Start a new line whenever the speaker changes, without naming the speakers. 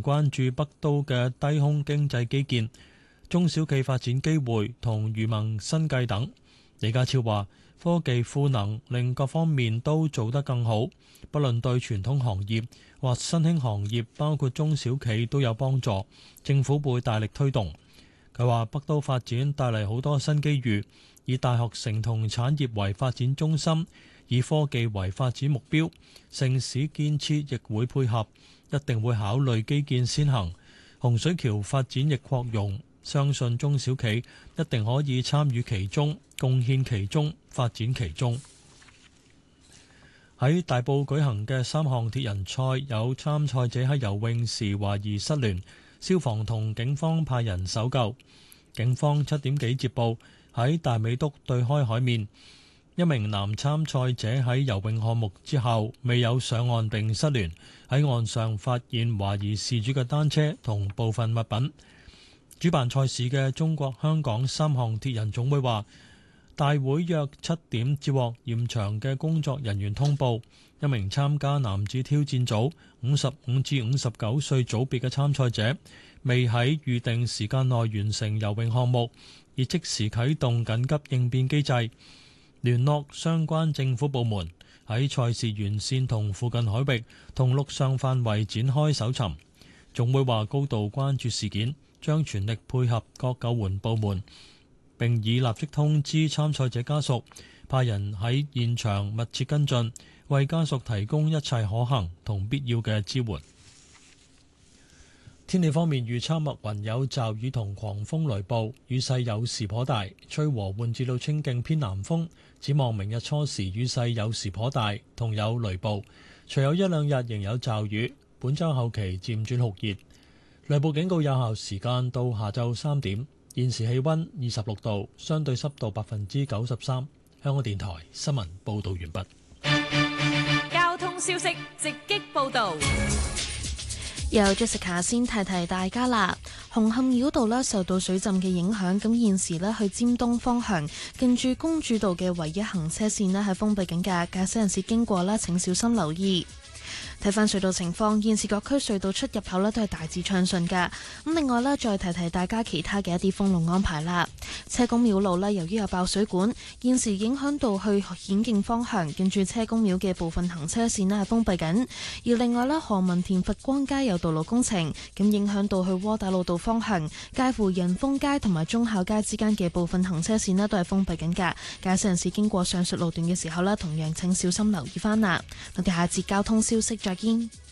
關注北都嘅低空經濟基建、中小企發展機會同漁民生計等。李家超話：科技賦能令各方面都做得更好，不論對傳統行業或新興行業，包括中小企都有幫助。政府會大力推動。佢話：北都發展帶嚟好多新機遇，以大學城同產業為發展中心，以科技為發展目標，城市建設亦會配合，一定會考慮基建先行。洪水橋發展亦擴容，相信中小企一定可以參與其中，貢獻其中，發展其中。喺大埔舉行嘅3項鐵人賽，有參賽者喺游泳時懷疑失聯，消防同警方派人搜救。警方7點幾接報，喺大美督對開海面，一名男參賽者喺游泳項目之後未有上岸並失聯，喺岸上發現懷疑事主嘅單車同部分物品。主辦賽事嘅中國香港3項鐵人總會話，大會約7點接獲現場嘅工作人員通報，一名參加男子挑戰組55至59歲組別嘅參賽者未喺預定時間內完成游泳項目，而即時啟動緊急應變機制，聯絡相關政府部門喺賽事沿線同附近海域同陸上範圍展開搜尋。總會話高度關注事件，將全力配合各救援部門，並已立即通知參賽者家屬，派人喺現場密切跟進，為家屬提供一切可行同必要嘅支援。天氣方面，預測密雲有驟雨同狂風雷暴，雨勢有時頗大，吹和緩至到清勁偏南風。展望明日初時雨勢有時頗大，同有雷暴，隨後1-2日仍有驟雨。本週後期漸轉酷熱，雷暴警告有效時間到下晝3點。現時氣溫26度，相對濕度93%。香港電台新聞報道完畢。
交通消息直擊報道。
由 Jessica 先提提大家啦，紅磡繞道呢受到水浸嘅影響，咁現時呢去尖東方向近住公主道嘅唯一行車線呢係封閉緊㗎，駕駛人士經過啦請小心留意。睇返隧道情況，現時各區隧道出入口呢都係大致暢順㗎。咁另外呢，再提提大家其他嘅一啲封路安排啦。車公廟路呢，由於有爆水管，現時影響到去顯徑方向，近住車公廟嘅部分行車線呢係封閉緊。而另外呢，何文田佛光街有道路工程，咁影響到去窩打老道方向，介乎仁豐街同埋忠孝街之間嘅部分行車線呢都係封閉緊㗎。駕駛人士經過上述路段嘅時候呢，同樣請小心留意返啦。我哋下節交通消息再見。